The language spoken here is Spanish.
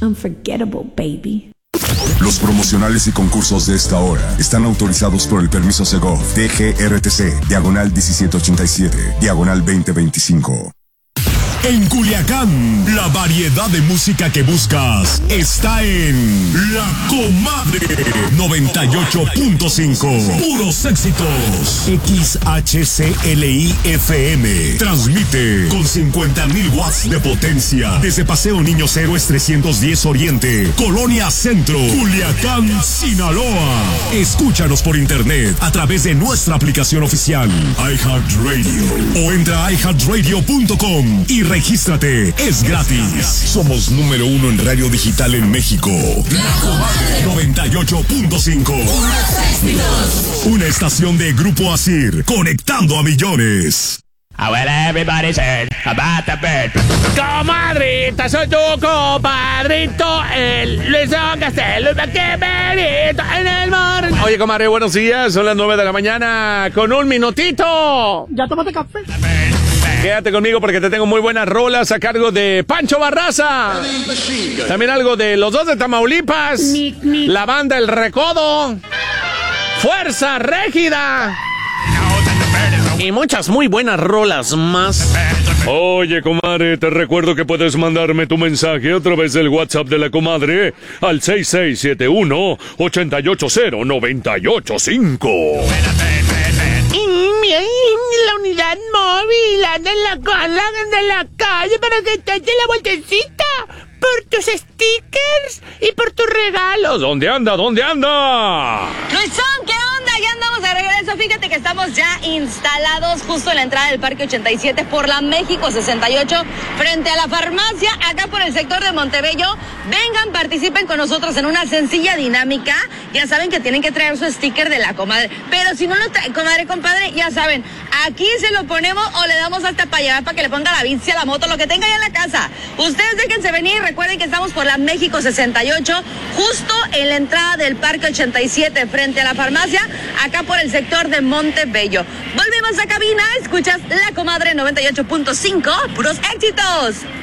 Unforgettable, baby. Los promocionales y concursos de esta hora están autorizados por el permiso Segov DGRTC, diagonal 1787, diagonal 2025. En Culiacán, la variedad de música que buscas está en La Comadre 98.5. Puros éxitos. XHCLI FM. Transmite con 50,000 watts de potencia desde Paseo Niños Héroes 310 Oriente, Colonia Centro, Culiacán, Sinaloa. Escúchanos por internet a través de nuestra aplicación oficial iHeartRadio o entra a iHeartRadio.com y regístrate, es gratis. Somos número 1 en radio digital en México. La Comadre 98.5. Una estación de Grupo Asir, conectando a millones. Well, everybody said about the bird. Comadrita, soy tu compadrito, el Luisón Castelo, que perito en el mar. Oye, comadre, buenos días. Son las 9 de la mañana con un minutito. ¿Ya tomaste café? Quédate conmigo porque te tengo muy buenas rolas a cargo de Pancho Barraza. También algo de los dos de Tamaulipas. La banda El Recodo. Fuerza Régida. Y muchas muy buenas rolas más. Oye, comadre, te recuerdo que puedes mandarme tu mensaje a través del WhatsApp de la comadre al 6671-880-985. La unidad móvil anda en la calle para que te eche la vueltecita por tus stickers y por tus regalos. ¿Dónde anda? ¿Dónde anda? Luisón, ¿qué onda? Ya andamos de regreso. Fíjate que estamos ya instalados justo en la entrada del Parque 87 por la México 68, frente a la farmacia, acá por el sector de Montebello. Vengan, participen con nosotros en una sencilla dinámica. Ya saben que tienen que traer su sticker de la comadre. Pero si no lo traen, comadre, compadre, ya saben, aquí se lo ponemos o le damos hasta para llevar para que le ponga la bici a la moto, lo que tenga ya en la casa. Ustedes déjense venir. Recuerden que estamos por la México 68, justo en la entrada del Parque 87, frente a la farmacia, acá por el sector de Montebello. Volvemos a cabina, escuchas La Comadre 98.5, puros éxitos.